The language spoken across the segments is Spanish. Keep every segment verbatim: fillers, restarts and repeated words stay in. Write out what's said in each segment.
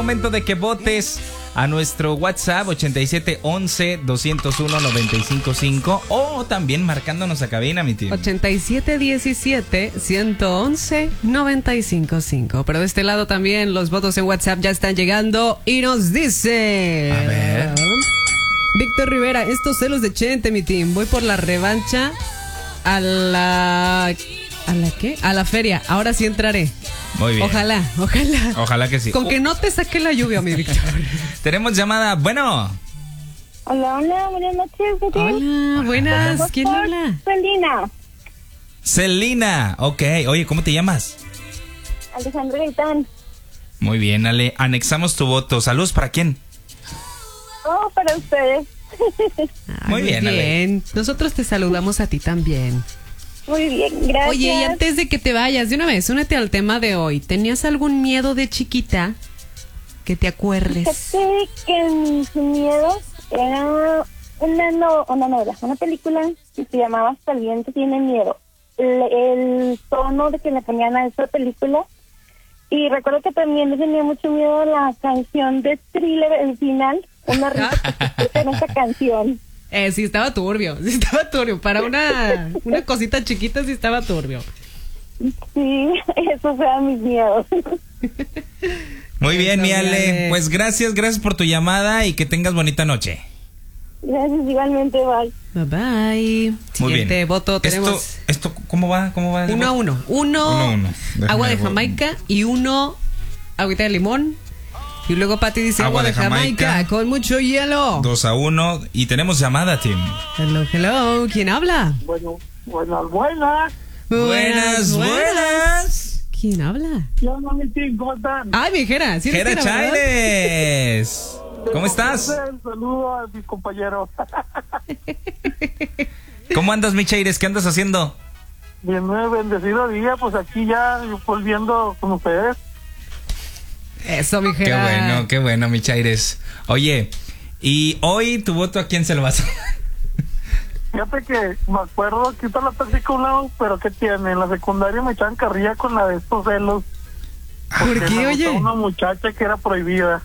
Momento de que votes a nuestro WhatsApp ochenta y siete once doscientos uno noventa y cinco cinco o también marcándonos a cabina, mi tío. ochenta y siete diecisiete ciento once noventa y cinco cinco. Pero de este lado también los votos en WhatsApp ya están llegando y nos dice... A ver. Víctor Rivera, estos celos de Chente, mi team. Voy por la revancha a la... ¿A la qué? A la feria. Ahora sí entraré. Muy bien. Ojalá, ojalá. Ojalá que sí. Con que no te saque la lluvia, mi Víctor. Tenemos llamada. Bueno. Hola, hola, buenas noches. ¿Qué tal? Hola, buenas. ¿Quién habla? Celina. Celina. Ok. Oye, ¿cómo te llamas? Alejandro Gaitán. Muy bien, Ale. Anexamos tu voto. Saludos, ¿para quién? Oh, para ustedes. Ay, Muy bien, Ale. Nosotros te saludamos a ti también. Muy bien, gracias. Oye, y antes de que te vayas, de una vez, únete al tema de hoy. ¿Tenías algún miedo de chiquita que te acuerdes? Fíjate que mis miedos era una, no, una novela, una película que se llamaba Hasta el viento tiene miedo. El, el tono de que le ponían a esa película. Y recuerdo que también le tenía mucho miedo a la canción de Thriller, el final. Una risa en esa canción. Eh, sí estaba turbio, sí estaba turbio. Para una, una cosita chiquita sí estaba turbio. Sí, esos eran mis miedos. Muy bien, Eso, mi Ale. Ale. Pues gracias, gracias por tu llamada y que tengas bonita noche. Gracias, igualmente, bye. Bye bye. Muy Siguiente bien. voto tenemos Esto, esto, ¿cómo va? ¿Cómo va? uno a uno. Uno, Uno a uno. Déjame agua de ver. Jamaica y uno agüita de limón. Y luego Pati dice agua, Agua de, de Jamaica, Jamaica con mucho hielo. Dos a uno. Y tenemos llamada, Tim. Hello, hello. ¿Quién habla? Bueno, buenas, buenas. Buenas, buenas. ¿Quién habla? ¿Qué onda, mi team? ¿Cómo están? Ay, mi Jera. ¿Sí eres Jera Jera, verdad? Chailes. ¿Cómo estás? Un saludo a mis compañeros. ¿Cómo andas, mi Chaires? ¿Qué andas haciendo? Bien, muy bendecido día, pues aquí ya volviendo con ustedes. Eso, mi Qué Jera. bueno, qué bueno, mi Chaires. Oye, ¿y hoy tu voto a quién se lo vas a dar? Fíjate que me acuerdo, quita la tóxica a un lado, pero ¿qué tiene? En la secundaria me echaban carrilla con la de estos celos. ¿Por porque qué, me oye? gustaba una muchacha que era prohibida.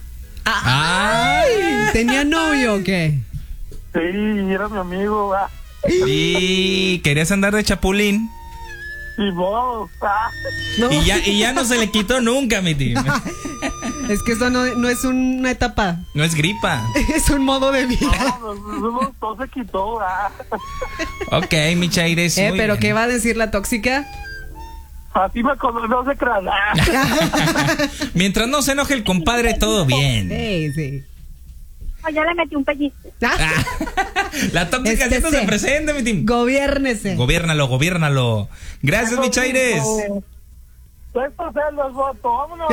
¡Ay! ¿Tenía novio o qué? Sí, era mi amigo. Ah. ¿Y querías andar de chapulín? Y vos. Ah. No. Y ya, y ya no se le quitó nunca, mi Tim. Es que eso no, no es una etapa. No es gripa. Es un modo de vida. No, no, no, todo se quitó. Ah. Ok, mi Chaires. Eh, muy pero bien. ¿qué va a decir la tóxica? Así me conoce, no se crean. Ah. Mientras no se enoje el compadre, todo bien. Sí, sí. Oh, ya le metí un pellizco. Ah, La tóxica Este haciéndose se- presente, mi Tim. Gobiérnese. Gobiérnalo, gobiérnalo. Gracias, mi Chaires. Estos celos, voto, vámonos.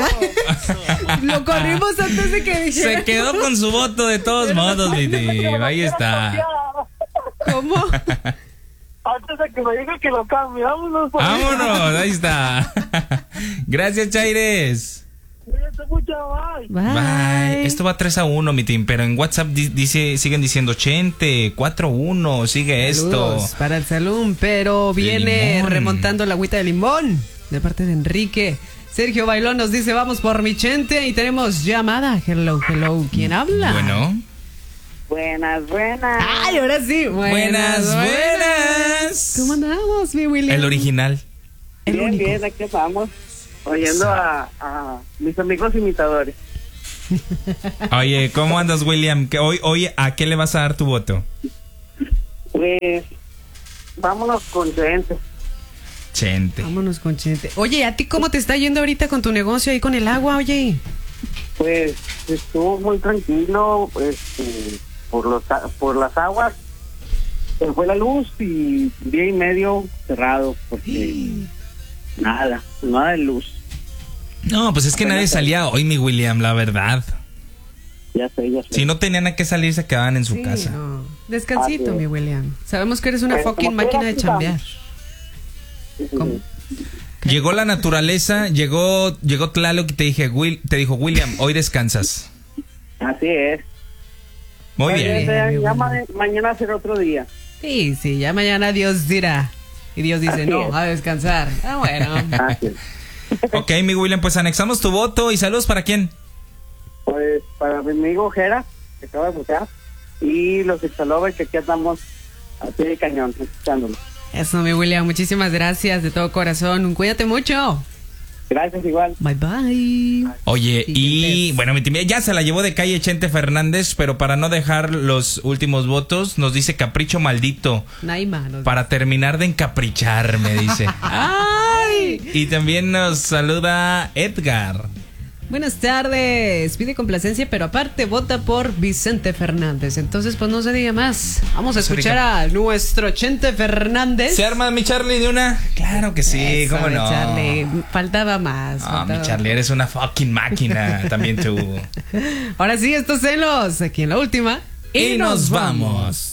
Lo corrimos antes de que dijera. Se quedó con su voto de todos modos, mi Tim. Ahí está. ¿Cómo? Antes de que me diga que lo cambie, vámonos. por ahí. Vámonos, ahí está. Gracias, Chaires. Cuídense mucho, bye. Bye. Bye. Esto va tres a uno, mi Tim, pero en WhatsApp di- dice, siguen diciendo Chente, cuatro a uno, sigue Saludos esto. para el salón, pero viene limón. remontando la agüita de limón de parte de Enrique. Sergio Bailón nos dice vamos por mi Chente y tenemos llamada. Hello, hello. ¿Quién habla? Bueno. Buenas, buenas. Ay, ahora sí. Buenas, buenas. ¿Cómo andamos, mi William? El original. El Bien, único. bien, aquí estamos, oyendo a, a mis amigos imitadores. Oye, ¿cómo andas, William? ¿Qué- Hoy, hoy, ¿a qué le vas a dar tu voto? Pues, vámonos con gente. Chente. Vámonos con Chente. Oye, ¿a ti cómo te está yendo ahorita con tu negocio ahí con el agua, oye? Pues, estuvo muy tranquilo, pues, eh, por, los, a- por las aguas, se fue la luz y día y medio cerrado, porque nada, nada de luz. No, pues es que nadie salía hoy, mi William, la verdad. Ya sé, ya sé. Si no tenían a qué salir, se quedaban en su Sí, casa. no. Descansito, Así es. mi William. Sabemos que eres una Pues, fucking como máquina quiera, de aquí chambear. ¿Cómo? Llegó la naturaleza, llegó, llegó Tlaloc y te dije, Will, te dijo, William, hoy descansas. Así es. Muy Oye, bien. ya- ya ma- mañana será otro día. Sí, sí, ya mañana Dios dirá. Y Dios dice, Así no, es. a descansar. Ah, bueno. Así es. Ok, mi William, pues anexamos tu voto y saludos para quién. pues para mi amigo Jera, que acaba de buscar, y los Exalovers, que aquí andamos a pie de cañón, escuchándolo. Eso, mi William, muchísimas gracias de todo corazón. Cuídate mucho. Gracias, igual. Bye, bye. Oye, y Siguientes. bueno, mi tía ya se la llevó de calle Chente Fernández, pero para no dejar los últimos votos, nos dice Capricho Maldito. Naima, nos- Para terminar de encaprichar, me dice. ¡Ay! Y también nos saluda Edgar. Buenas tardes. Pide complacencia, pero aparte vota por Vicente Fernández. Entonces, pues no se diga más. Vamos a Se escuchar diga. a nuestro Chente Fernández. ¿Se arma mi Charlie de una? Claro que sí, Eso, cómo mi no. Charlie. Faltaba más. Ah, faltaba- mi Charlie, eres una fucking máquina. También tú. Ahora sí, estos celos. Aquí en la última. Y nos vamos.